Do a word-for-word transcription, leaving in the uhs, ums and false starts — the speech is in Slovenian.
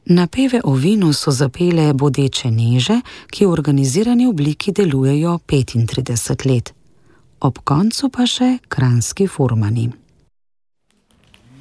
Napeve o vinu so zapele Bodeče Neže, ki v organizirani obliki delujejo petintrideset let. Ob koncu pa še Kranjski furmani.